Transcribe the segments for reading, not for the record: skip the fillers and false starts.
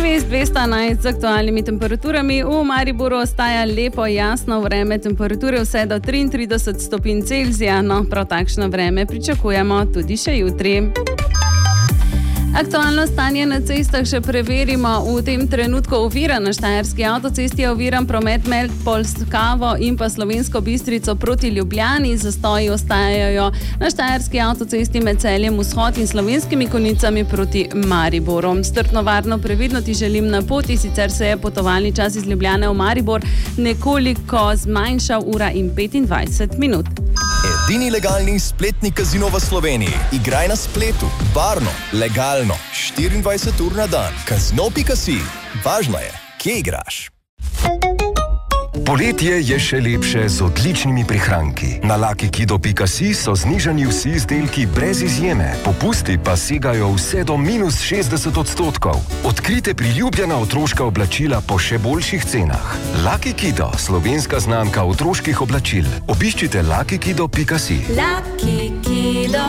4:211 z aktualnimi temperaturami. V Mariboru ostaja lepo, jasno vreme, temperature vse do 33 stopinj Celzija. No, prav takšno vreme pričakujemo tudi še jutri. Aktualno stanje na cestah še preverimo. V tem trenutku ovira na Štajerski avtocesti je oviran promet med Polskavo in pa Slovensko Bistrico proti Ljubljani. Zastoji ostajajo na Štajerski avtocesti med Celjem Vzhod in Slovenskimi Konjicami proti Mariboru. Strpno, varno, previdno ti želim na poti, sicer se je potovalni čas iz Ljubljane v Maribor nekoliko zmanjšal, 1:25 minut. Edini legalni spletni kazino v Sloveniji. Igraj na spletu, varno, legalno, 24 ur na dan. Kazino.si. Važno je, kje igraš. Poletje je še lepše z odličnimi prihranki. Na LuckyKido.si so znižani vsi izdelki brez izjeme. Popusti pa segajo vse do -60%. Odkrite priljubljena otroška oblačila po še boljših cenah. Lucky Kido, slovenska znamka otroških oblačil. Obiščite LuckyKido.si. Lucky Kido.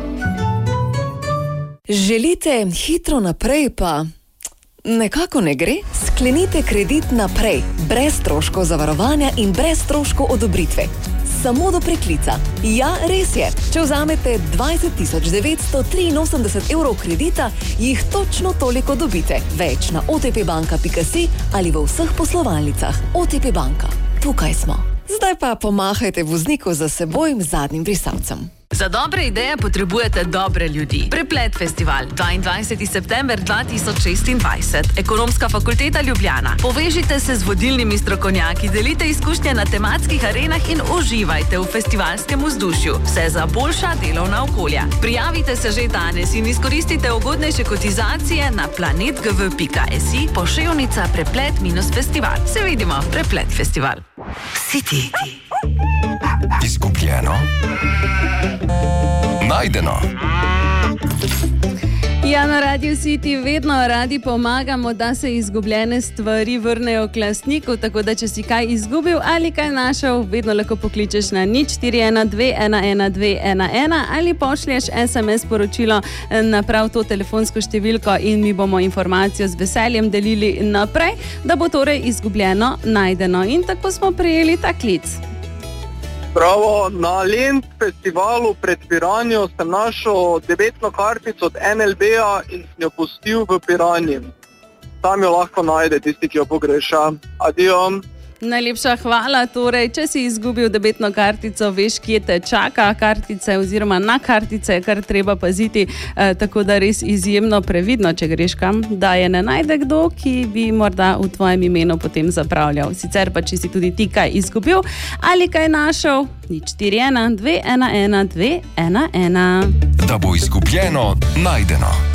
Želite hitro naprej, pa nekako ne gre? Sklenite kredit naprej, brez stroškov zavarovanja in brez stroškov odobritve. Samo do preklica. Ja, res je. Če vzamete 20.983 evrov kredita, jih točno toliko dobite. Več na otpbanka.si ali v vseh poslovalnicah. OTP banka. Tukaj smo. Zdaj pa pomahajte vozniku za seboj zadnjim brisalcem. Za dobre ideje potrebujete dobre ljudi. Preplet festival, 22. september 2026. Ekonomska fakulteta Ljubljana. Povežite se z vodilnimi strokovnjaki, delite izkušnje na tematskih arenah in uživajte v festivalskem vzdušju. Vse za boljša delovna okolja. Prijavite se že danes in izkoristite ugodnejše kotizacije na planetgv.si / preplet-festival. Se vidimo, Preplet festival. City. Izgubljeno. Najdeno. Ja, na Radiu City vedno radi pomagamo, da se izgubljene stvari vrnejo k lastniku, tako da če si kaj izgubil ali kaj našel, vedno lahko pokličeš na 0412111211 ali pošlješ SMS sporočilo na prav to telefonsko številko in mi bomo informacijo z veseljem delili naprej, da bo torej izgubljeno najdeno. In tako smo prejeli ta klic. Bravo, na Lent festivalu pred Piranjo sem našel debetno kartico od NLB-a in sem jo pustil v Piranji. Tam jo lahko najde tisti, ki jo pogreša. Adijo. Najlepša hvala. Torej, če si izgubil debetno kartico, veš, kje te čaka kartice oziroma na kartice, kar treba paziti, tako da res izjemno previdno, če greš kam, da je ne najde kdo, ki bi morda v tvojem imenu potem zapravljal. Sicer pa, če si tudi ti kaj izgubil ali kaj našel, 0412111211. Da bo izgubljeno najdeno.